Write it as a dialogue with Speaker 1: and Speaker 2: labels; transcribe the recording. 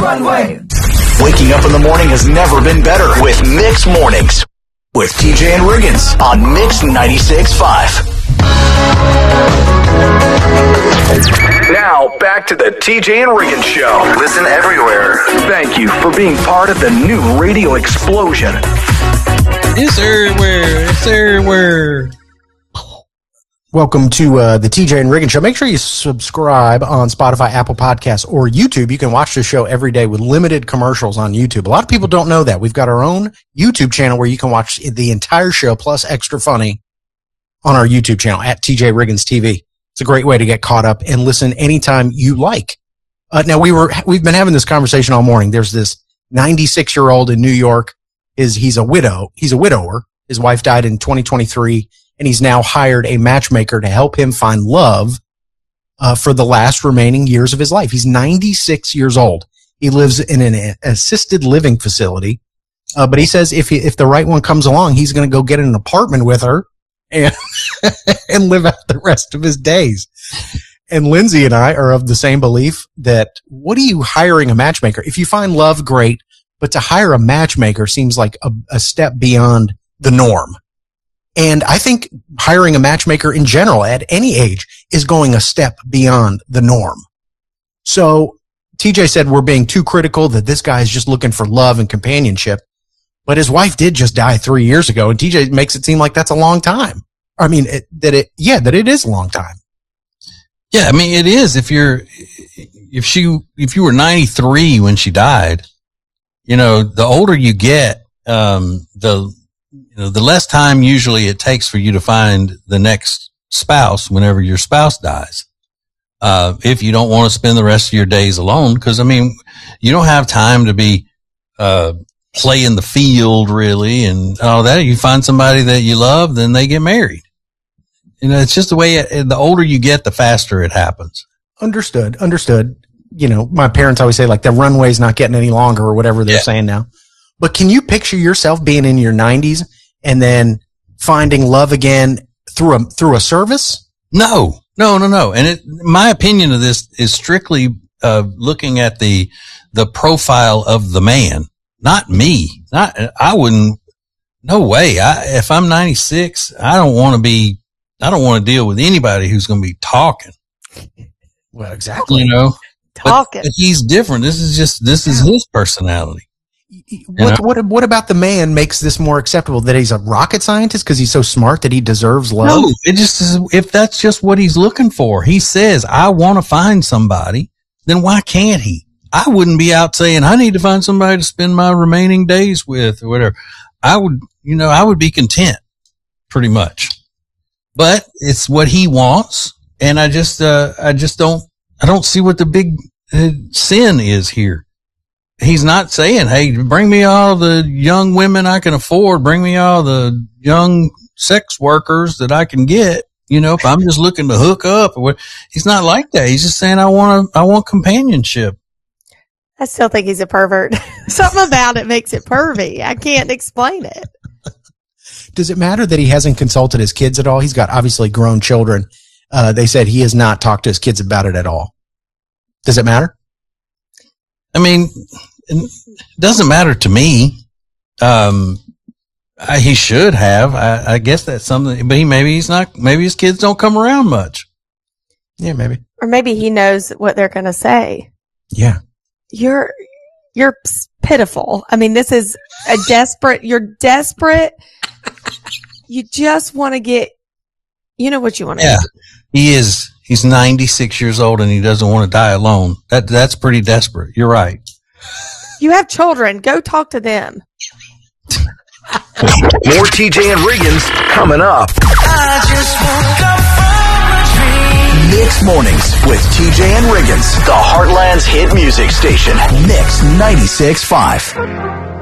Speaker 1: runway.
Speaker 2: Waking up in the morning has never been better with Mix Mornings with TJ and Riggins on Mix 96.5. Now, back to the TJ and Riggins Show. Listen everywhere. Thank you for being part of the new radio explosion.
Speaker 3: It's everywhere. It's everywhere.
Speaker 4: Welcome to the TJ and Riggins Show. Make sure you subscribe on Spotify, Apple Podcasts, or YouTube. You can watch the show every day with limited commercials on YouTube. A lot of people don't know that. We've got our own YouTube channel where you can watch the entire show plus extra funny on our YouTube channel at TJ Riggins TV. It's a great way to get caught up and listen anytime you like. Now we've been having this conversation all morning. There's this 96-year-old in New York. He's a widower. His wife died in 2023. And he's now hired a matchmaker to help him find love for the last remaining years of his life. He's 96 years old. He lives in an assisted living facility. But he says if the right one comes along, he's going to go get an apartment with her and and live out the rest of his days. And Lindsay and I are of the same belief that what are you hiring a matchmaker? If you find love, great. But to hire a matchmaker seems like a step beyond the norm. And I think hiring a matchmaker in general at any age is going a step beyond the norm. So TJ said we're being too critical, that this guy is just looking for love and companionship. But his wife did just die 3 years ago, and TJ makes it seem like that's a long time. I mean, that it is a long time.
Speaker 3: Yeah, I mean, it is. If you were 93 when she died, the older you get, the less time usually it takes for you to find the next spouse whenever your spouse dies. If you don't want to spend the rest of your days alone, because I mean, you don't have time to be, play in the field really and all that. You find somebody that you love, then they get married. It's just the way the older you get, the faster it happens.
Speaker 4: Understood. My parents always say like the runway's not getting any longer or whatever they're saying now. But can you picture yourself being in your 90s and then finding love again through a service? No. And my opinion of this is strictly looking at the profile of the man, not me. No way. If I'm 96, I don't want to deal with anybody who's going to be talking. Well, exactly.
Speaker 3: Talking. But he's different. This is his personality.
Speaker 4: What about the man makes this more acceptable? That he's a rocket scientist because he's so smart that he deserves love?
Speaker 3: No, it just is, if that's just what he's looking for. He says, I want to find somebody, then why can't he? I wouldn't be out saying, I need to find somebody to spend my remaining days with or whatever. I would be content pretty much. But it's what he wants. And I don't see what the big sin is here. He's not saying, hey, bring me all the young women I can afford. Bring me all the young sex workers that I can get. If I'm just looking to hook up or what, he's not like that. He's just saying, I want companionship.
Speaker 5: I still think he's a pervert. Something about it makes it pervy. I can't explain it.
Speaker 4: Does it matter that he hasn't consulted his kids at all? He's got obviously grown children. They said he has not talked to his kids about it at all. Does it matter?
Speaker 3: I mean, it doesn't matter to me. He should have. I guess that's something, but maybe his kids don't come around much.
Speaker 4: Yeah, maybe.
Speaker 5: Or maybe he knows what they're going to say.
Speaker 4: Yeah.
Speaker 5: You're pitiful. I mean, this is you're desperate. You just want to get, what you want to do.
Speaker 3: He is. He's 96 years old and he doesn't want to die alone. That's pretty desperate. You're right.
Speaker 5: You have children. Go talk to them.
Speaker 2: More TJ and Riggins coming up.
Speaker 1: I just woke up from a dream.
Speaker 2: Mix Mornings with TJ and Riggins, the Heartland's hit music station. Mix 96.5.